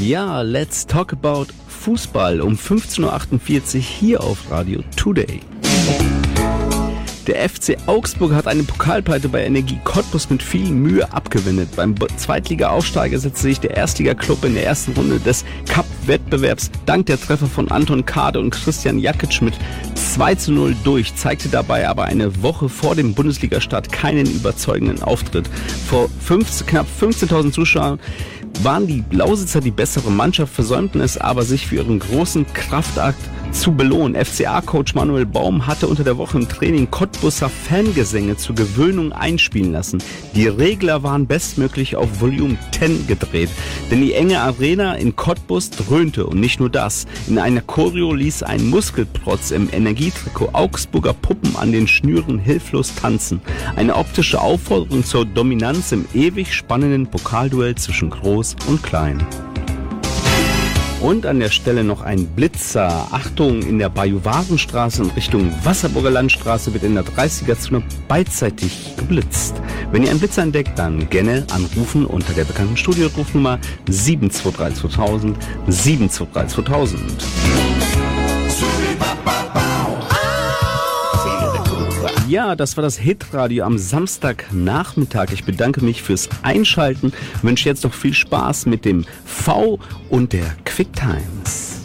Ja, let's talk about Fußball um 15.48 Uhr hier auf Radio Today. Der FC Augsburg hat eine Pokalpleite bei Energie Cottbus mit viel Mühe abgewendet. Beim Zweitliga-Aufsteiger setzte sich der Erstliga-Club in der ersten Runde des Cup-Wettbewerbs dank der Treffer von Anton Kade und Christian Jakic mit 2:0 durch, zeigte dabei aber eine Woche vor dem Bundesliga-Start keinen überzeugenden Auftritt. Vor knapp 15.000 Zuschauern waren die Lausitzer die bessere Mannschaft, versäumten es aber, sich für ihren großen Kraftakt zu belohnen. FCA-Coach Manuel Baum hatte unter der Woche im Training Cottbusser Fangesänge zur Gewöhnung einspielen lassen. Die Regler waren bestmöglich auf Volume 10 gedreht, denn die enge Arena in Cottbus dröhnte und nicht nur das. In einer Choreo ließ ein Muskelprotz im Energietrikot Augsburger Puppen an den Schnüren hilflos tanzen. Eine optische Aufforderung zur Dominanz im ewig spannenden Pokalduell zwischen Groß und Klein. Und an der Stelle noch ein Blitzer. Achtung, in der Bajuwarenstraße in Richtung Wasserburger Landstraße wird in der 30er-Zone beidseitig geblitzt. Wenn ihr einen Blitzer entdeckt, dann gerne anrufen unter der bekannten Studiorufnummer 723 2000 723 2000. Ja, das war das Hitradio am Samstagnachmittag. Ich bedanke mich fürs Einschalten, wünsche jetzt noch viel Spaß mit dem V und der Quick Times.